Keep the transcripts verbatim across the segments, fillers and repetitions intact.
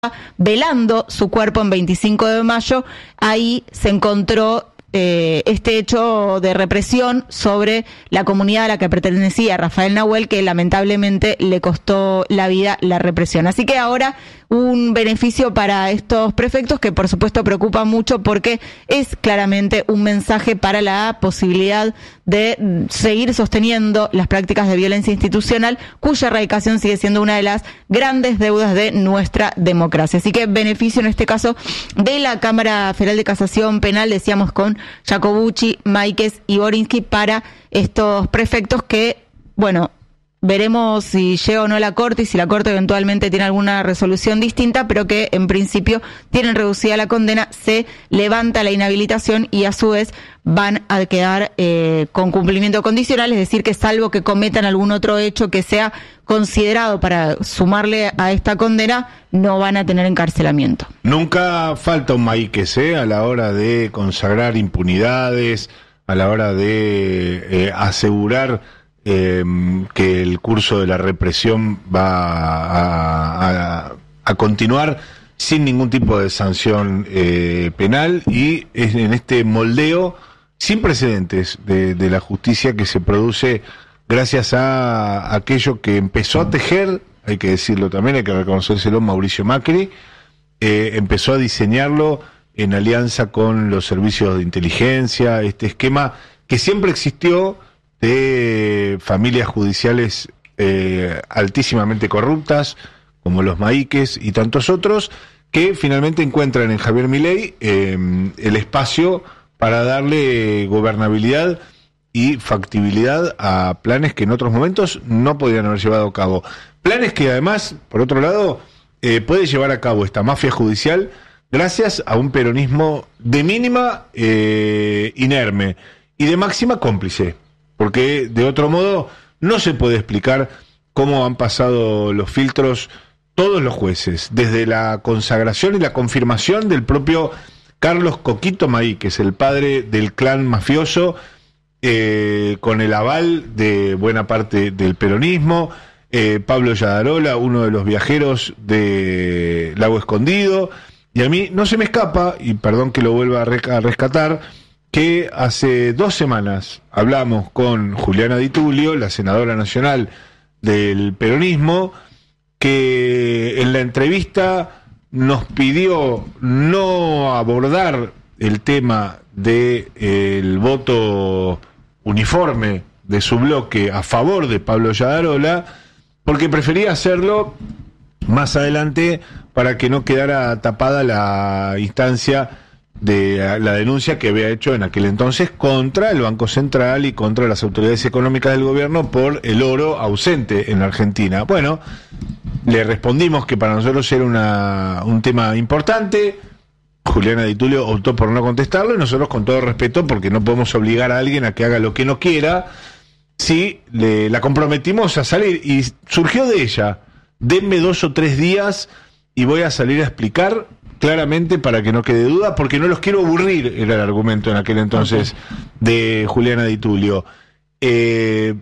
velando su cuerpo en veinticinco de mayo, ahí se encontró eh, este hecho de represión sobre la comunidad a la que pertenecía Rafael Nahuel, que lamentablemente le costó la vida la represión. Así que ahora un beneficio para estos prefectos que por supuesto preocupa mucho porque es claramente un mensaje para la posibilidad de seguir sosteniendo las prácticas de violencia institucional, cuya erradicación sigue siendo una de las grandes deudas de nuestra democracia. Así que beneficio en este caso de la Cámara Federal de Casación Penal, decíamos con Jacobucci, Máiquez y Borinsky, para estos prefectos que, bueno, veremos si llega o no a la Corte y si la Corte eventualmente tiene alguna resolución distinta, pero que en principio tienen reducida la condena, se levanta la inhabilitación y a su vez van a quedar eh, con cumplimiento condicional, es decir, que salvo que cometan algún otro hecho que sea considerado para sumarle a esta condena, no van a tener encarcelamiento. Nunca falta un Máiquez, ¿eh? A la hora de consagrar impunidades, a la hora de eh, asegurar Eh, que el curso de la represión va a, a, a continuar sin ningún tipo de sanción eh, penal, y es en este moldeo sin precedentes de, de la justicia que se produce gracias a aquello que empezó a tejer, hay que decirlo también, hay que reconocérselo, Mauricio Macri, eh, empezó a diseñarlo en alianza con los servicios de inteligencia, este esquema que siempre existió de familias judiciales eh, altísimamente corruptas, como los Máiquez y tantos otros, que finalmente encuentran en Javier Milei eh, el espacio para darle gobernabilidad y factibilidad a planes que en otros momentos no podían haber llevado a cabo. Planes que además, por otro lado, eh, puede llevar a cabo esta mafia judicial gracias a un peronismo de mínima eh, inerme y de máxima cómplice. Porque de otro modo no se puede explicar cómo han pasado los filtros todos los jueces, desde la consagración y la confirmación del propio Carlos Coquito Máiquez, el padre del clan mafioso, eh, con el aval de buena parte del peronismo, eh, Pablo Yadarola, uno de los viajeros de Lago Escondido, y a mí no se me escapa, y perdón que lo vuelva a rescatar, que hace dos semanas hablamos con Juliana Di Tulio, la senadora nacional del peronismo, que en la entrevista nos pidió no abordar el tema del voto uniforme de su bloque a favor de Pablo Yadarola, porque prefería hacerlo más adelante para que no quedara tapada la instancia de la denuncia que había hecho en aquel entonces contra el Banco Central y contra las autoridades económicas del gobierno por el oro ausente en la Argentina. Bueno, le respondimos que para nosotros era una, un tema importante. Juliana Di Tulio optó por no contestarlo, y nosotros, con todo respeto, porque no podemos obligar a alguien a que haga lo que no quiera, sí le, la comprometimos a salir, y surgió de ella: denme dos o tres días y voy a salir a explicar claramente para que no quede duda, porque no los quiero aburrir, era el argumento en aquel entonces de Juliana Di Tulio. Eh,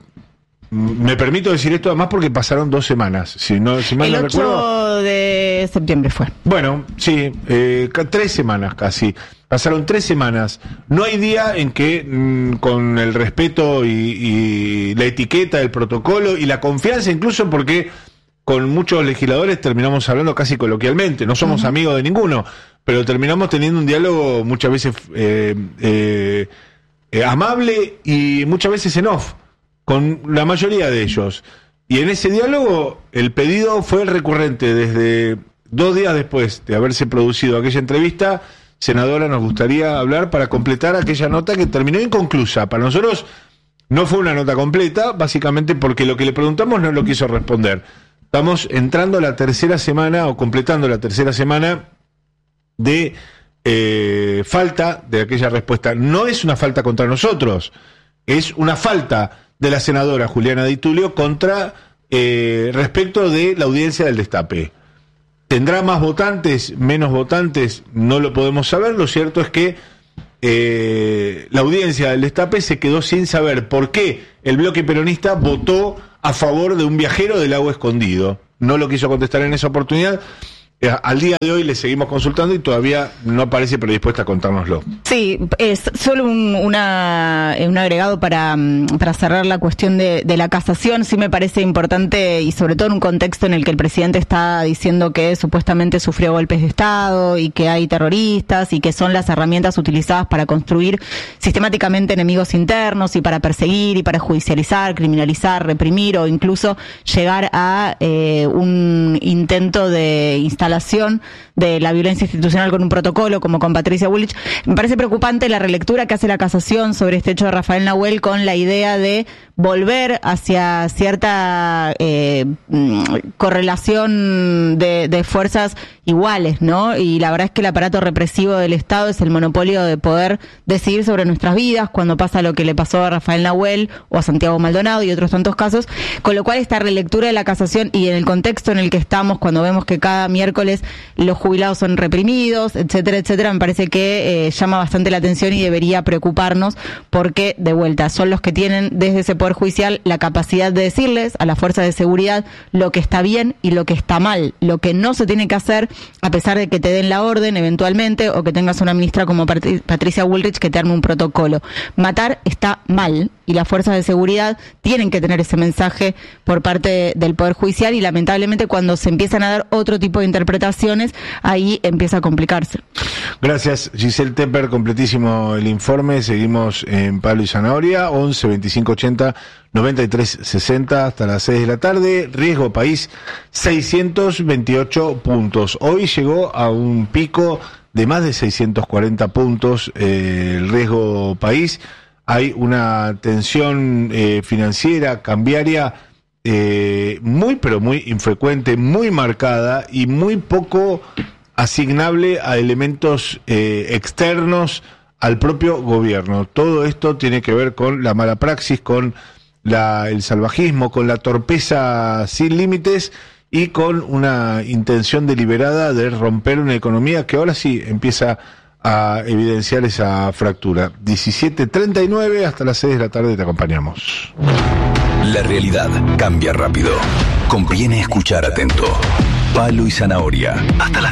me permito decir esto además porque pasaron dos semanas, si no, si mal no recuerdo. El ocho de septiembre fue. Bueno, sí, eh, tres semanas casi. Pasaron tres semanas. No hay día en que, mmm, con el respeto y, y la etiqueta, el protocolo y la confianza, incluso porque con muchos legisladores terminamos hablando casi coloquialmente, no somos uh-huh. amigos de ninguno, pero terminamos teniendo un diálogo muchas veces eh, eh, eh, amable y muchas veces en off, con la mayoría de ellos. Y en ese diálogo el pedido fue recurrente desde dos días después de haberse producido aquella entrevista: senadora, nos gustaría hablar para completar aquella nota que terminó inconclusa. Para nosotros no fue una nota completa, básicamente porque lo que le preguntamos no lo quiso responder. Estamos entrando a la tercera semana, o completando la tercera semana, de eh, falta de aquella respuesta. No es una falta contra nosotros, es una falta de la senadora Juliana Di Tulio contra eh, respecto de la audiencia del destape. ¿Tendrá más votantes, menos votantes? No lo podemos saber. Lo cierto es que eh, la audiencia del destape se quedó sin saber por qué el bloque peronista votó a favor de un viajero del Lago Escondido. No lo quiso contestar en esa oportunidad, Eh, al día de hoy le seguimos consultando y todavía no parece predispuesta a contárnoslo. Sí, es solo un, una, un agregado para, para cerrar la cuestión de, de la casación. Sí me parece importante, y sobre todo en un contexto en el que el presidente está diciendo que supuestamente sufrió golpes de Estado y que hay terroristas y que son las herramientas utilizadas para construir sistemáticamente enemigos internos y para perseguir y para judicializar, criminalizar, reprimir o incluso llegar a eh, un intento de instalar de la violencia institucional con un protocolo como con Patricia Bullrich. Me parece preocupante la relectura que hace la casación sobre este hecho de Rafael Nahuel con la idea de volver hacia cierta eh, correlación de, de fuerzas iguales, ¿no? Y la verdad es que el aparato represivo del Estado es el monopolio de poder decidir sobre nuestras vidas cuando pasa lo que le pasó a Rafael Nahuel o a Santiago Maldonado y otros tantos casos, con lo cual esta relectura de la casación y en el contexto en el que estamos, cuando vemos que cada miércoles los jubilados son reprimidos, etcétera, etcétera, me parece que eh, llama bastante la atención y debería preocuparnos porque, de vuelta, son los que tienen desde ese poder judicial la capacidad de decirles a las fuerzas de seguridad lo que está bien y lo que está mal, lo que no se tiene que hacer a pesar de que te den la orden eventualmente o que tengas una ministra como Patricia Bullrich que te arme un protocolo. Matar está mal y las fuerzas de seguridad tienen que tener ese mensaje por parte del Poder Judicial y lamentablemente cuando se empiezan a dar otro tipo de interpretaciones, ahí empieza a complicarse. Gracias, Giselle Tepper, completísimo el informe. Seguimos en Palo y Zanahoria, once veinticinco ochenta noventa y tres sesenta hasta las seis de la tarde. Riesgo país, seiscientos veintiocho puntos. Hoy llegó a un pico de más de seiscientos cuarenta puntos eh, el riesgo país. Hay una tensión eh, financiera, cambiaria, eh, muy pero muy infrecuente, muy marcada y muy poco asignable a elementos eh, externos al propio gobierno. Todo esto tiene que ver con la mala praxis, con la, el salvajismo, con la torpeza sin límites y con una intención deliberada de romper una economía que ahora sí empieza a evidenciar esa fractura. diecisiete treinta y nueve, hasta las seis de la tarde te acompañamos. La realidad cambia rápido. Conviene escuchar atento. Palo y Zanahoria, hasta las